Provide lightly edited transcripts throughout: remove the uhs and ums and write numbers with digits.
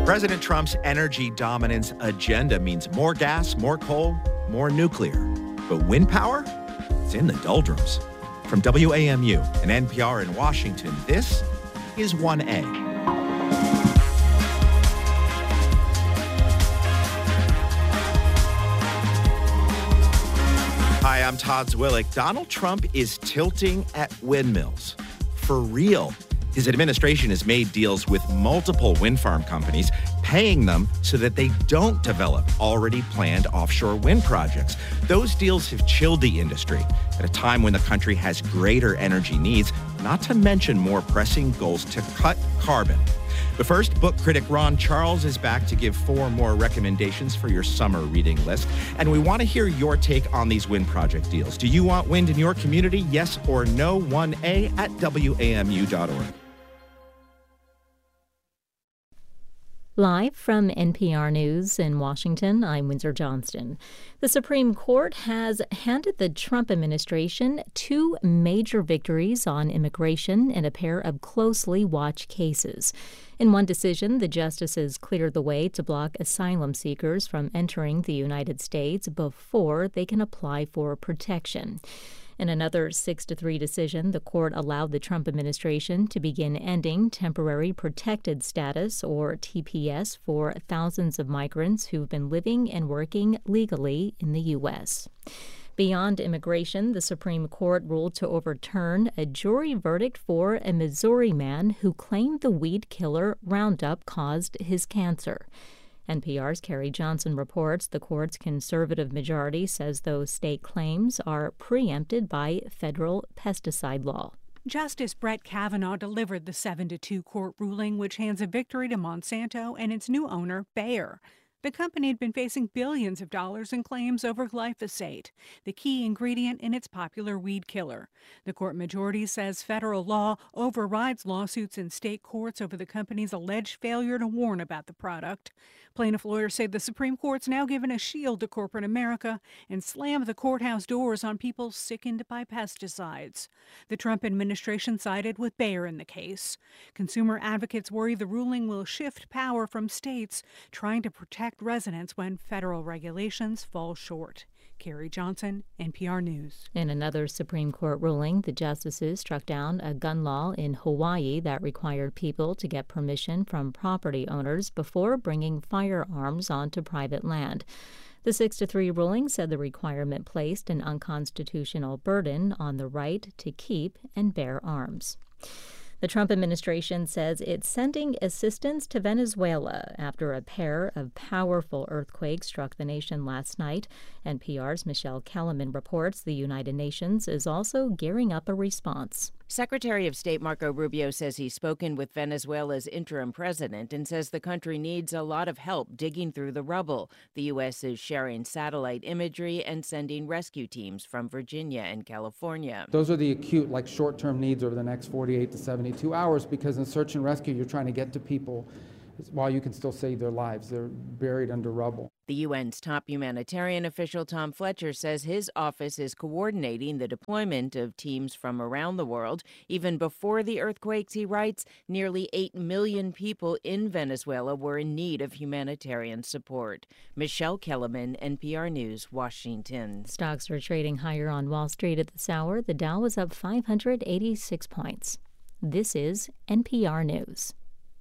President Trump's energy dominance agenda means more gas, more coal, more nuclear. But wind power? It's in the doldrums. From WAMU and NPR in Washington, this is 1A. Hi, I'm Todd Zwillick. Donald Trump is tilting at windmills. For real. His administration has made deals with multiple wind farm companies, paying them so that they don't develop already planned offshore wind projects. Those deals have chilled the industry at a time when the country has greater energy needs, not to mention more pressing goals to cut carbon. But first, book critic Ron Charles is back to give 4 more recommendations for your summer reading list. And we want to hear your take on these wind project deals. Do you want wind in your community? Yes or no? 1A at WAMU.org. Live from NPR News in Washington, I'm Windsor Johnston. The Supreme Court has handed the Trump administration 2 major victories on immigration in a pair of closely watched cases. In one decision, the justices cleared the way to block asylum seekers from entering the United States before they can apply for protection. In another 6-3 decision, the court allowed the Trump administration to begin ending temporary protected status, or TPS, for thousands of migrants who've been living and working legally in the U.S. Beyond immigration, the Supreme Court ruled to overturn a jury verdict for a Missouri man who claimed the weed killer Roundup caused his cancer. NPR's Carrie Johnson reports the court's conservative majority says those state claims are preempted by federal pesticide law. Justice Brett Kavanaugh delivered the 7-2 court ruling, which hands a victory to Monsanto and its new owner, Bayer. The company had been facing billions of dollars in claims over glyphosate, the key ingredient in its popular weed killer. The court majority says federal law overrides lawsuits in state courts over the company's alleged failure to warn about the product. Plaintiff lawyers say the Supreme Court's now given a shield to corporate America and slammed the courthouse doors on people sickened by pesticides. The Trump administration sided with Bayer in the case. Consumer advocates worry the ruling will shift power from states trying to protect residents when federal regulations fall short. Carrie Johnson, NPR News. In another Supreme Court ruling, the justices struck down a gun law in Hawaii that required people to get permission from property owners before bringing firearms onto private land. The 6-3 ruling said the requirement placed an unconstitutional burden on the right to keep and bear arms. The Trump administration says it's sending assistance to Venezuela after a pair of powerful earthquakes struck the nation last night. NPR's Michelle Kellerman reports the United Nations is also gearing up a response. Secretary of State Marco Rubio says he's spoken with Venezuela's interim president and says the country needs a lot of help digging through the rubble. The U.S. is sharing satellite imagery and sending rescue teams from Virginia and California. Those are the acute, short-term needs over the next 48 to 72 hours, because in search and rescue, you're trying to get to people while you can still save their lives. They're buried under rubble. The UN's top humanitarian official, Tom Fletcher, says his office is coordinating the deployment of teams from around the world. Even before the earthquakes, he writes, nearly 8 million people in Venezuela were in need of humanitarian support. Michelle Kellerman, NPR News, Washington. Stocks are trading higher on Wall Street at this hour. The Dow was up 586 points. This is NPR News.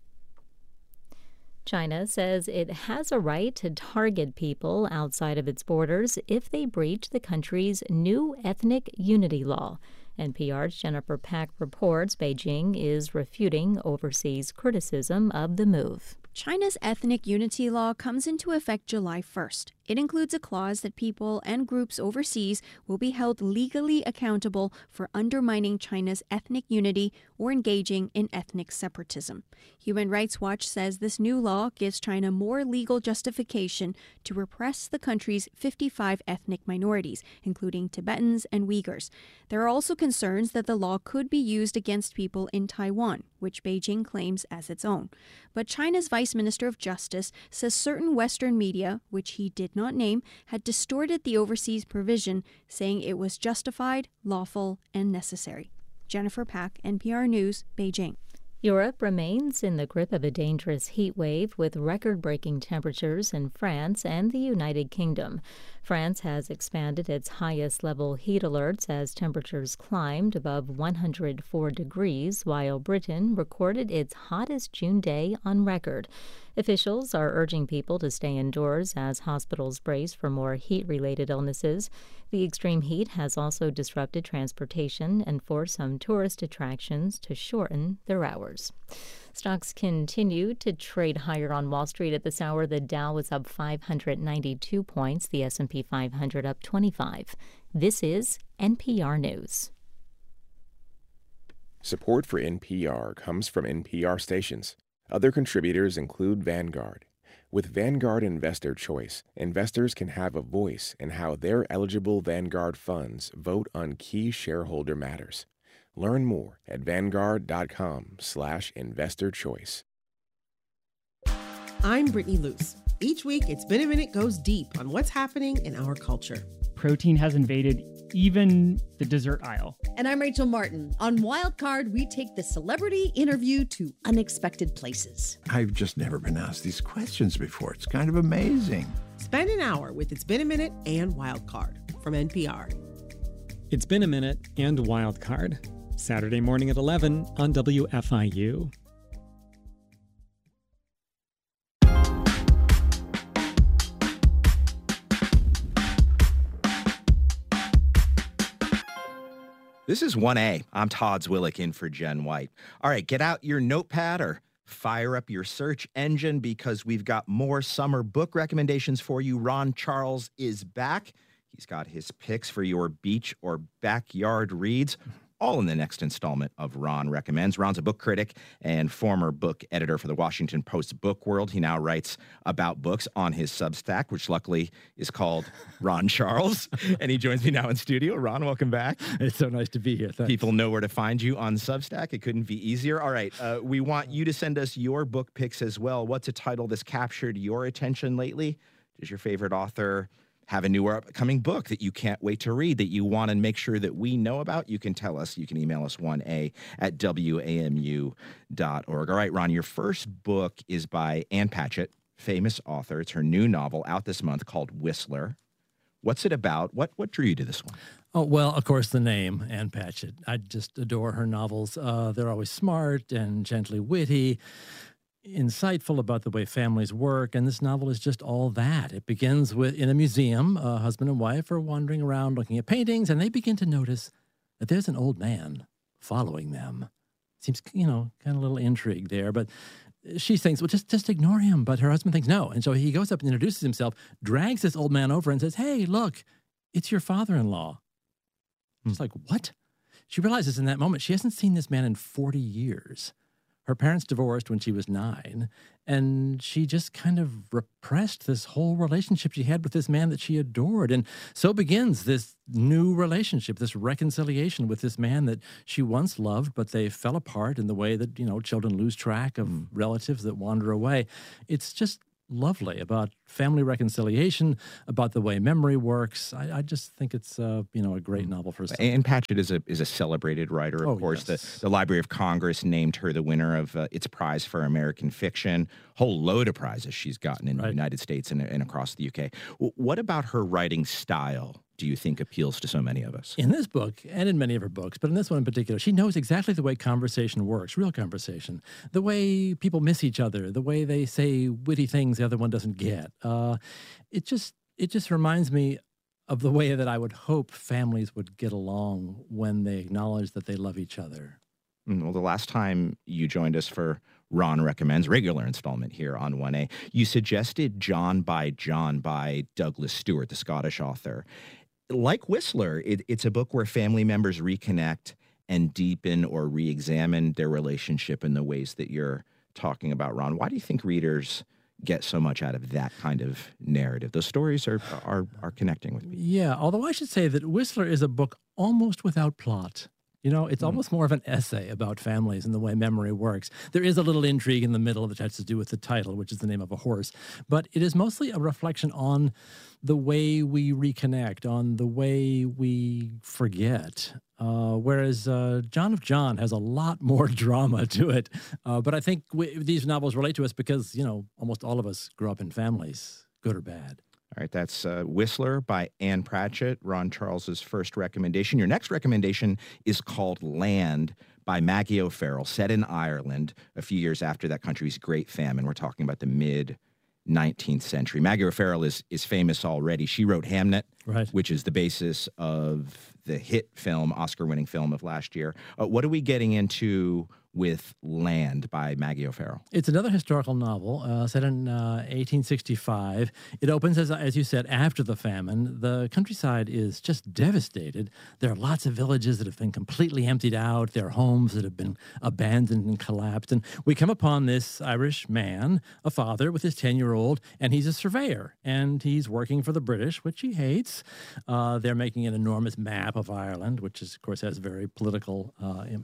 China says it has a right to target people outside of its borders if they breach the country's new ethnic unity law. NPR's Jennifer Pack reports Beijing is refuting overseas criticism of the move. China's ethnic unity law comes into effect July 1st. It includes a clause that people and groups overseas will be held legally accountable for undermining China's ethnic unity or engaging in ethnic separatism. Human Rights Watch says this new law gives China more legal justification to repress the country's 55 ethnic minorities, including Tibetans and Uyghurs. There are also concerns that the law could be used against people in Taiwan, which Beijing claims as its own. But China's Vice Minister of Justice says certain Western media, which he did not name, had distorted the overseas provision, saying it was justified, lawful, and necessary. Jennifer Pack, NPR News, Beijing. Europe remains in the grip of a dangerous heat wave with record-breaking temperatures in France and the United Kingdom. France has expanded its highest-level heat alerts as temperatures climbed above 104 degrees, while Britain recorded its hottest June day on record. Officials are urging people to stay indoors as hospitals brace for more heat-related illnesses. The extreme heat has also disrupted transportation and forced some tourist attractions to shorten their hours. Stocks continue to trade higher on Wall Street at this hour. The Dow is up 592 points, the S&P 500 up 25. This is NPR News. Support for NPR comes from NPR stations. Other contributors include Vanguard. With Vanguard Investor Choice, investors can have a voice in how their eligible Vanguard funds vote on key shareholder matters. Learn more at Vanguard.com/investorchoice. I'm Brittany Luce. Each week, It's Been a Minute goes deep on what's happening in our culture. Protein has invaded even the dessert aisle. And I'm Rachel Martin. On Wildcard, we take the celebrity interview to unexpected places. I've just never been asked these questions before. It's kind of amazing. Spend an hour with It's Been a Minute and Wildcard from NPR. It's Been a Minute and Wildcard. Saturday morning at 11 on WFIU. This is 1A. I'm Todd Zwillich in for Jen White. All right, get out your notepad or fire up your search engine because we've got more summer book recommendations for you. Ron Charles is back. He's got his picks for your beach or backyard reads, all in the next installment of Ron Recommends. Ron's a book critic and former book editor for the Washington Post Book World. He now writes about books on his Substack, which luckily is called Ron Charles. And he joins me now in studio. Ron, welcome back. It's so nice to be here. Thanks. People know where to find you on Substack. It couldn't be easier. All right, we want you to send us your book picks as well. What's a title that's captured your attention lately? Does your favorite author have a new or upcoming book that you can't wait to read that you want to make sure that we know about? You can tell us. You can email us 1a@wamu.org. All right, Ron, your first book is by Ann Patchett, famous author. It's her new novel out this month called Whistler. What's it about? What drew you to this one? Oh, well, of course, the name, Ann Patchett. I just adore her novels. They're always smart and gently witty, insightful about the way families work, and this novel is just all that. It begins with in a museum. A husband and wife are wandering around looking at paintings, and they begin to notice that there's an old man following them. Seems, kind of a little intrigue there, but she thinks, well, just ignore him. But her husband thinks no, and so he goes up and introduces himself, drags this old man over and says, "Hey, look, it's your father-in-law." She's like, what? She realizes in that moment she hasn't seen this man in 40 years. Her parents divorced when she was 9, and she just kind of repressed this whole relationship she had with this man that she adored. And so begins this new relationship, this reconciliation with this man that she once loved, but they fell apart in the way that, children lose track of relatives that wander away. It's just lovely about family reconciliation, about the way memory works. I just think it's a great novel for us. Ann Patchett is a celebrated writer, of course. Yes. The Library of Congress named her the winner of its prize for American fiction. Whole load of prizes she's gotten in the United States and across the UK. What about her writing style do you think appeals to so many of us? In this book, and in many of her books, but in this one in particular, she knows exactly the way conversation works, real conversation, the way people miss each other, the way they say witty things the other one doesn't get. It just reminds me of the way that I would hope families would get along when they acknowledge that they love each other. Well, the last time you joined us for Ron Recommends, regular installment here on 1A, you suggested John by John by Douglas Stewart, the Scottish author. Like Whistler, it's a book where family members reconnect and deepen or re-examine their relationship in the ways that you're talking about, Ron. Why do you think readers get so much out of that kind of narrative? Those stories are connecting with me. Yeah, although I should say that Whistler is a book almost without plot. It's almost more of an essay about families and the way memory works. There is a little intrigue in the middle that has to do with the title, which is the name of a horse. But it is mostly a reflection on the way we reconnect, on the way we forget. Whereas John of John has a lot more drama to it. But I think these novels relate to us because, almost all of us grew up in families, good or bad. All right, that's Whistler by Ann Patchett, Ron Charles's first recommendation. Your next recommendation is called Land by Maggie O'Farrell, set in Ireland a few years after that country's Great Famine. We're talking about the mid-19th century. Maggie O'Farrell is famous already. She wrote Hamnet, right, which is the basis of the hit film, Oscar-winning film of last year. What are we getting into with Land by Maggie O'Farrell? It's another historical novel set in 1865. It opens, as you said, after the famine. The countryside is just devastated. There are lots of villages that have been completely emptied out. There are homes that have been abandoned and collapsed. And we come upon this Irish man, a father with his 10-year-old, and he's a surveyor. And he's working for the British, which he hates. They're making an enormous map of Ireland, which is, of course, has very political,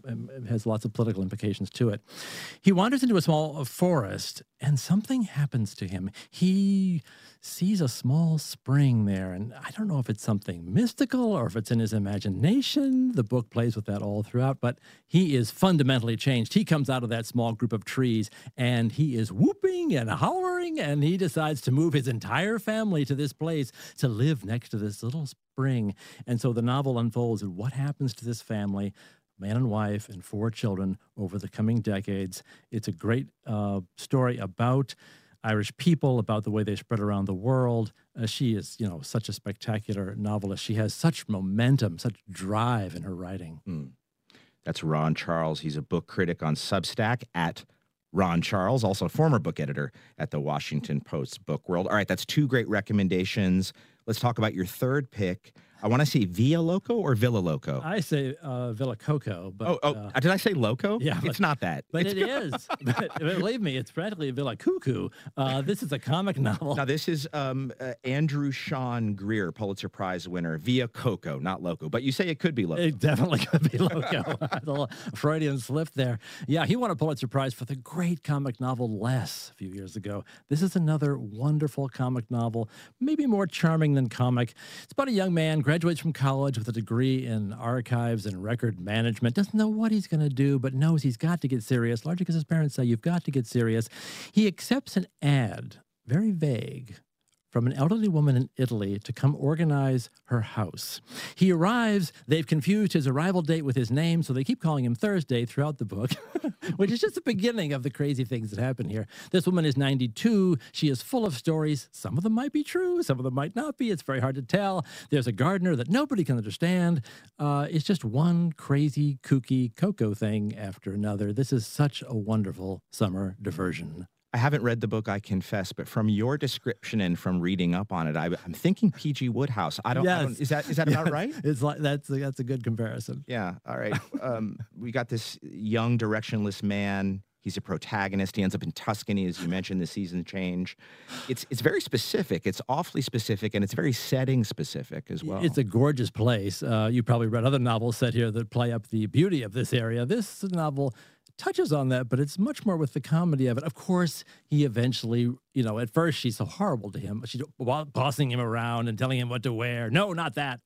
has lots of political implications to it. He wanders into a small forest and something happens to him. He sees a small spring there, and I don't know if it's something mystical or if it's in his imagination. The book plays with that all throughout, but he is fundamentally changed. He comes out of that small group of trees and he is whooping and hollering, and he decides to move his entire family to this place to live next to this little spring. And so the novel unfolds and what happens to this family, man and wife and 4 children over the coming decades. It's a great story about Irish people, about the way they spread around the world. She is, such a spectacular novelist. She has such momentum, such drive in her writing. That's Ron Charles. He's a book critic on Substack at Ron Charles, also former book editor at the Washington Post Book World. All right, that's 2 great recommendations. Let's talk about your third pick. I want to say Villa Loco or Villa Loco? I say Villa Coco. But, did I say Loco? Yeah. It's not that. But it is. But believe me, it's practically Villa Cuckoo. This is a comic novel. Now, this is Andrew Sean Greer, Pulitzer Prize winner, Villa Coco, not Loco. But you say it could be Loco. It definitely could be Loco. A little Freudian slip there. Yeah, he won a Pulitzer Prize for the great comic novel Less a few years ago. This is another wonderful comic novel, maybe more charming than comic. It's about a young man, graduates from college with a degree in archives and record management, doesn't know what he's going to do, but knows he's got to get serious, largely because his parents say, you've got to get serious. He accepts an ad, very vague, from an elderly woman in Italy to come organize her house. He arrives, they've confused his arrival date with his name, so they keep calling him Thursday throughout the book, which is just the beginning of the crazy things that happen here. This woman is 92. She is full of stories. Some of them might be true. Some of them might not be. It's very hard to tell. There's a gardener that nobody can understand. It's just one crazy, kooky Coco thing after another. This is such a wonderful summer diversion. I haven't read the book, I confess, but from your description and from reading up on it, I'm thinking P.G. Wodehouse. Is that about right? It's like that's a good comparison. Yeah. All right. We got this young, directionless man. He's a protagonist. He ends up in Tuscany, as you mentioned, the season change. It's very specific. It's awfully specific, and it's very setting specific as well. It's a gorgeous place. You probably read other novels set here that play up the beauty of this area. This novel touches on that, but it's much more with the comedy of it. Of course, he eventually, at first she's so horrible to him. She's bossing him around and telling him what to wear. No, not that.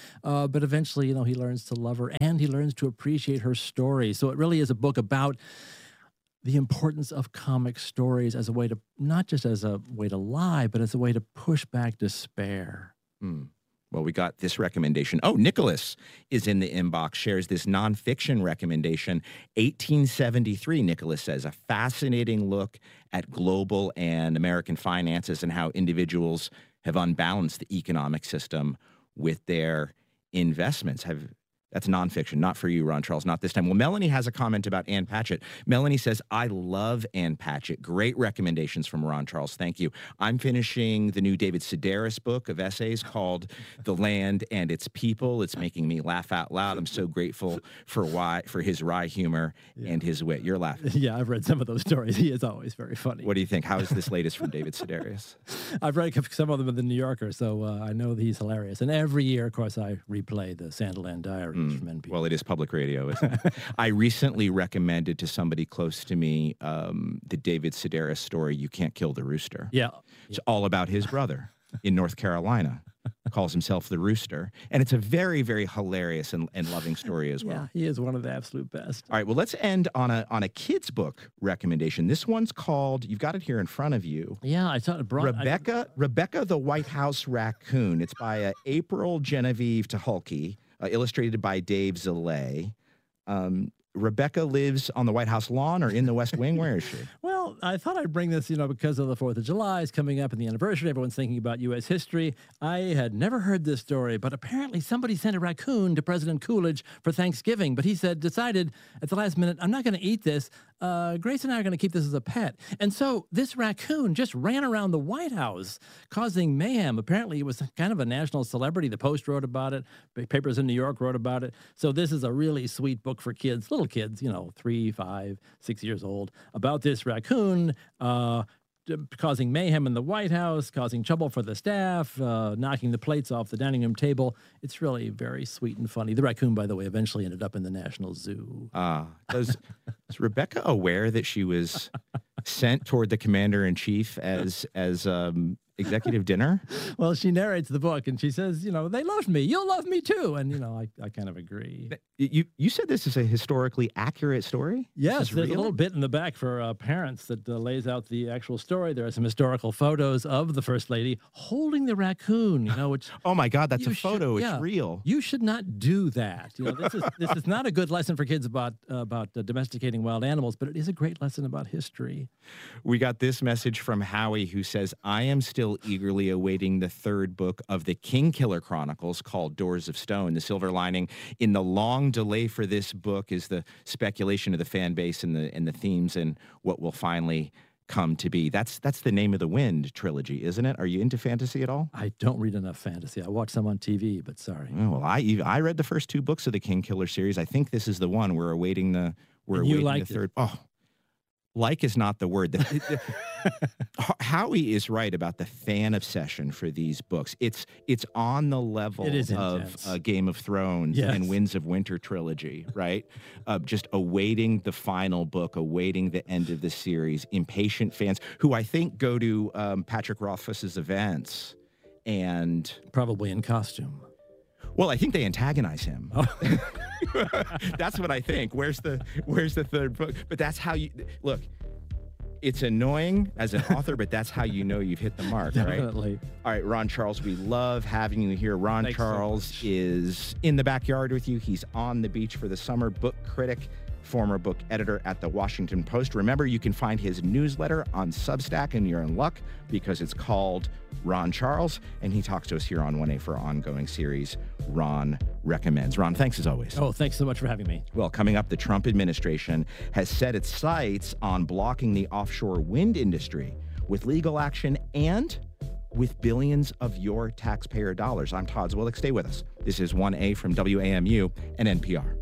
But eventually, he learns to love her and he learns to appreciate her story. So it really is a book about the importance of comic stories as a way to, not just as a way to lie, but as a way to push back despair. Well, we got this recommendation. Oh, Nicholas is in the inbox, shares this nonfiction recommendation. 1873, Nicholas says, a fascinating look at global and American finances and how individuals have unbalanced the economic system with their investments. That's nonfiction, not for you, Ron Charles, not this time. Well, Melanie has a comment about Ann Patchett. Melanie says, I love Ann Patchett. Great recommendations from Ron Charles. Thank you. I'm finishing the new David Sedaris book of essays called The Land and Its People. It's making me laugh out loud. I'm so grateful for his wry humor and his wit. You're laughing. Yeah, I've read some of those stories. He is always very funny. What do you think? How is this latest from David Sedaris? I've read some of them in The New Yorker, so I know that he's hilarious. And every year, of course, I replay the Sandiland Diary. message from NPR. Well, it is public radio, isn't it? I recently recommended to somebody close to me the David Sedaris story, You Can't Kill the Rooster. Yeah. It's all about his brother in North Carolina. Calls himself the Rooster. And it's a very, very hilarious and loving story as well. Yeah, he is one of the absolute best. All right, well, let's end on a kid's book recommendation. This one's called, you've got it here in front of you. Yeah, I saw it brought... Rebecca the White House Raccoon. It's by April Genevieve Tehulke, illustrated by Dave Zille. Rebecca lives on the White House lawn or in the West Wing? Where is she? Well, I thought I'd bring this, because of the 4th of July is coming up and the anniversary. Everyone's thinking about U.S. history. I had never heard this story, but apparently somebody sent a raccoon to President Coolidge for Thanksgiving. But he decided at the last minute, I'm not going to eat this. Grace and I are going to keep this as a pet. And so this raccoon just ran around the White House, causing mayhem. Apparently, it was kind of a national celebrity. The Post wrote about it. Papers in New York wrote about it. So this is a really sweet book for kids, little kids, 3, 5, 6 years old, about this raccoon causing mayhem in the White House, causing trouble for the staff, knocking the plates off the dining room table. It's really very sweet and funny. The raccoon, by the way, eventually ended up in the National Zoo. Is Rebecca aware that she was sent toward the commander-in-chief as executive dinner? Well, she narrates the book and she says, they loved me. You'll love me too. And, I kind of agree. You said this is a historically accurate story? Yes, there's a little bit in the back for parents that lays out the actual story. There are some historical photos of the First Lady holding the raccoon, which... Oh my God, that's a photo. It's real. You should not do that. This is not a good lesson for kids about domesticating wild animals, but it is a great lesson about history. We got this message from Howie who says, I am still eagerly awaiting the 3rd book of the Kingkiller Chronicles called Doors of Stone. The silver lining in the long delay for this book is the speculation of the fan base and the themes and what will finally come to be. That's the Name of the Wind trilogy, isn't it? Are you into fantasy at all? I don't read enough fantasy. I watch some on TV, but sorry. Oh, well, I read the first 2 books of the Kingkiller series. I think this is the one. We're awaiting the 3rd. Oh, like is not the word. Howie is right about the fan obsession for these books. It's on the level of Game of Thrones and Winds of Winter trilogy, right? Just awaiting the final book, awaiting the end of the series. Impatient fans who I think go to Patrick Rothfuss's events and probably in costume. Well, I think they antagonize him. That's what I think. Where's the 3rd book? But that's how you look. It's annoying as an author, but that's how you know you've hit the mark, right? Definitely. All right, Ron Charles, we love having you here. Ron Charles is in the backyard with you. He's on the beach for the summer, book critic, former book editor at the Washington Post. Remember, you can find his newsletter on Substack, and you're in luck because it's called Ron Charles, and he talks to us here on 1A for our ongoing series, Ron Recommends. Ron, thanks as always. Oh, thanks so much for having me. Well, coming up, the Trump administration has set its sights on blocking the offshore wind industry with legal action and with billions of your taxpayer dollars. I'm Todd Zwillich. Stay with us. This is 1A from WAMU and NPR.